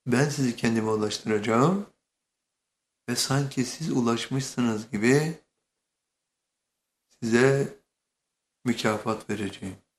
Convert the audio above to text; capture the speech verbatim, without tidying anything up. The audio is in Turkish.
Ben sizi kendime ulaştıracağım ve sanki siz ulaşmışsınız gibi size mükafat vereceğim.